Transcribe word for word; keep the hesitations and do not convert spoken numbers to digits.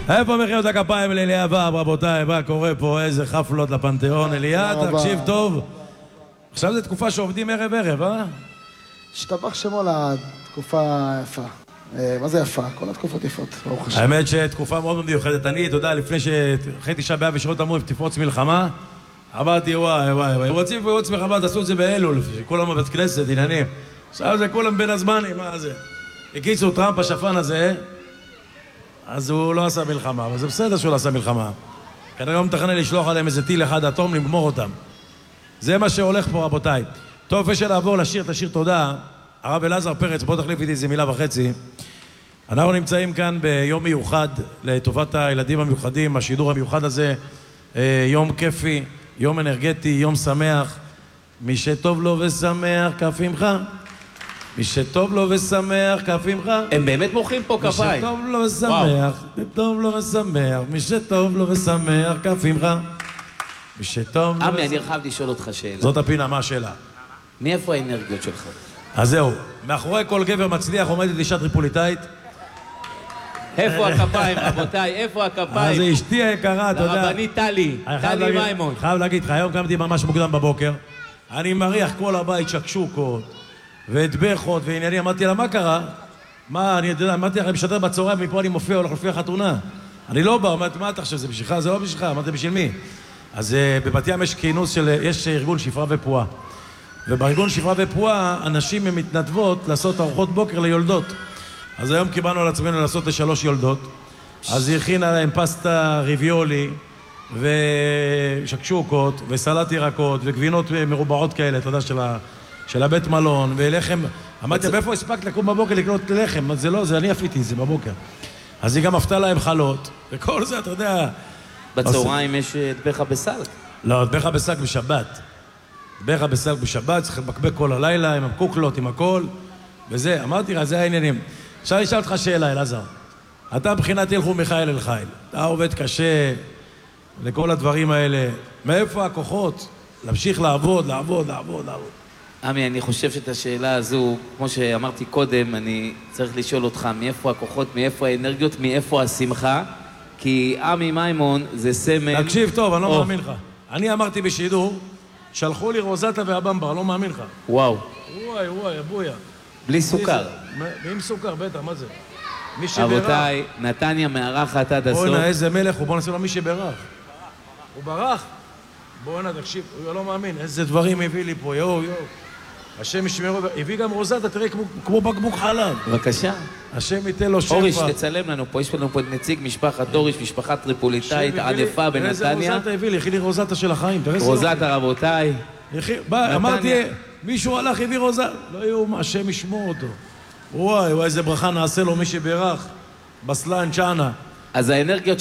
איפה מחיאות הכפיים לאליאב, רבותיי? מה קורה פה? איזה חפלות לפנתיאון. אליאב, תקשיב טוב. עכשיו זו תקופה שעובדים ערב ערב, אה? השתבח שמו לתקופה יפה. מה זה יפה? כל התקופות יפות, ברוך השם. האמת שתקופה מאוד מיוחדת. אני, אתה יודע, לפני שאחרי תשעה באב ושירות אמרו, תפרוץ מלחמה, אמרתי, וואי, וואי, וואי, רוצים לפרוץ מלחמה, תעשו את זה באלול, כולם בבית כנסת, עניינים. עכשיו זה כולם בין הזמנים, מה זה? הקיצו טראמפ השפן הזה, אז הוא לא עשה מלחמה, אבל זה בסדר שהוא לא עשה מלחמה. כנראה הוא מתכנן לשלוח עליהם איזה טיל אחד אטום, לגמור אותם. זה מה שהולך פה, רבותיי. טוב, לפני שנעבור לשיר, תשיר תודה. הרב אלעזר פרץ, בוא תחליף איתי איזה מילה וחצי. אנחנו נמצאים כאן ביום מיוחד לטובת הילדים המיוחדים, השידור המיוחד הזה, יום כיפי, יום אנרגטי, יום שמח. מי שטוב לו ושמח, כף עמך. מי שטוב לו ושמח, כף עמך. הם באמת מוחאים פה כפיים. מי שטוב לו ושמח, טוב לו ושמח. מי שטוב לו ושמח, כף עמך. מי שטוב לו... עמי, אני חייב לשאול אותך שאלה. זאת הפינה, מה השאלה? מאיפה האנרגיות שלך? אז זהו, מאחורי כל גבר מצליח עומדת אישה טריפוליטאית. איפה הכפיים, רבותיי? איפה הכפיים? אז אשתי היקרה, אתה יודע. לרבנית טלי, טלי מימון. חייב להגיד לך, היום קמתי ממש מוקדם בבוקר. אני מריח כל הבית שקשוקות והטבחות ועניינים. אמרתי לה, מה קרה? מה, אני יודע, אמרתי לך, אני משדר בצהריים, מפה אני מופיע, הולך לפי החתונה. אני לא בא, אמרתי, מה אתה חושב, זה בשבילך? זה לא בשבילך, אמרתי, בשביל מי? אז בבת ים יש כינוס של, יש ארגון שפרה ופועה. ובארגון שפרה ופועה, אנשים הם מתנדבות לעשות ארוחות בוקר ליולדות. אז היום קיבלנו על עצמנו לעשות לשלוש יולדות. אז היא הכינה להם פסטה ריביולי, ושקשוקות, וסלט ירקות, וגבינות מרובעות כאלה, אתה יודע, של, ה, של הבית מלון, ולחם. אמרתי, באיפה הספקת לקום בבוקר לקנות לחם? זה לא, זה אני עפיתי, זה בבוקר. אז היא גם הפתה להם חלות, וכל זה, אתה יודע... בצהריים יש דבך בסלק. לא, דבך בסלק בשבת. דבך בסלק בשבת, צריך לבקבק כל הלילה, עם הקוקלות, עם הכל, וזה, אמרתי לך, זה העניינים. עכשיו אני אשאל אותך שאלה, אלעזר. אתה מבחינת ילכו מיכאל אל חיל. אתה עובד קשה לכל הדברים האלה. מאיפה הכוחות? להמשיך לעבוד, לעבוד, לעבוד, לעבוד. עמי, אני חושב שאת השאלה הזו, כמו שאמרתי קודם, אני צריך לשאול אותך מאיפה הכוחות, מאיפה האנרגיות, מאיפה השמחה, כי עמי מימון זה סמל... תקשיב טוב, אני לא מאמין לך. אני אמרתי בשידור, שלחו לי רוזטה והבמבר, לא מאמין לך. וואו. וואי, וואי, אבויה. בלי סוכר. עם סוכר, בטח, מה זה? מי שברח. רבותיי, נתניה מארחת עד הסוף. בוא'נה, איזה מלך הוא, בוא נעשה לו מי שברח. הוא ברח. בוא'נה, תקשיב, הוא לא מאמין, איזה דברים הביא לי פה, יואו, יואו. השם ישמרו, הביא גם רוזטה, תראה, כמו, כמו בקבוק חלב. בבקשה. השם ייתן לו שפע. אוריש, תצלם לנו פה, יש לנו פה נציג משפחת אוריש, משפחה טריפוליטאית, ענפה בנתניה. איזה רוזטה הביא לי, הכי לי רוזטה של החיים, תראה איזה... רוזטה, רבותיי. בא, אמרתי, מישהו הלך, הביא רוזטה. לא יאומן, השם ישמור אותו. וואי, וואי, איזה ברכה נעשה לו מי שברך. בסלן צ'אנה. אז האנרגיות